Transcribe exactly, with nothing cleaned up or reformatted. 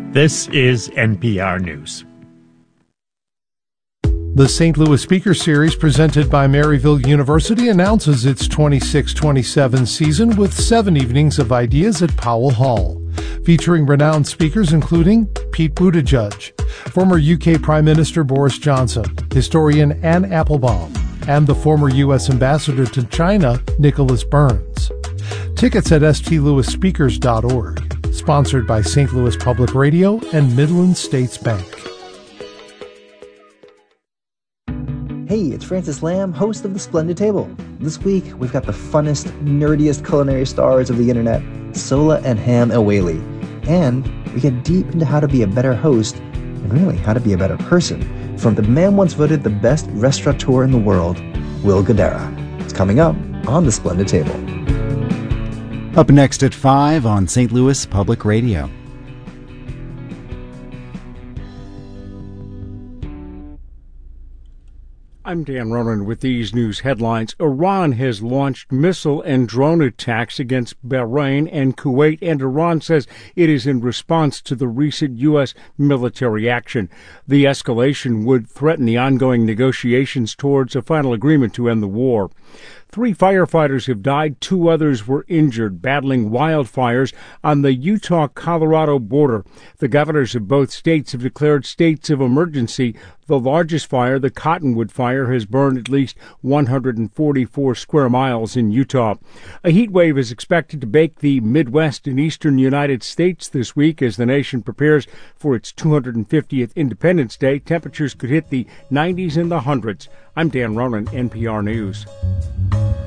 This is N P R News. The Saint Louis Speaker Series, presented by Maryville University, announces its twenty-six twenty-seven season with seven evenings of ideas at Powell Hall, featuring renowned speakers including Pete Buttigieg, former U K Prime Minister Boris Johnson, historian Anne Applebaum, and the former U S Ambassador to China, Nicholas Burns. Tickets at s t louis speakers dot org. Sponsored by Saint Louis Public Radio and Midland States Bank. Hey, it's Francis Lamb, host of The Splendid Table. This week, we've got the funnest, nerdiest culinary stars of the internet, Sola and Ham Awali. And we get deep into how to be a better host, and really, how to be a better person, from the man once voted the best restaurateur in the world, Will Guidara. It's coming up on The Splendid Table. Up next at five on Saint Louis Public Radio. I'm Dan Ronan with these news headlines. Iran has launched missile and drone attacks against Bahrain and Kuwait, and Iran says it is in response to the recent U S military action. The escalation would threaten the ongoing negotiations towards a final agreement to end the war. Three firefighters have died, two others were injured, battling wildfires on the Utah-Colorado border. The governors of both states have declared states of emergency. The largest fire, the Cottonwood Fire, has burned at least one hundred forty-four square miles in Utah. A heat wave is expected to bake the Midwest and eastern United States this week as the nation prepares for its two hundred fiftieth Independence Day. Temperatures could hit the nineties and the hundreds. I'm Dan Ronan, N P R News.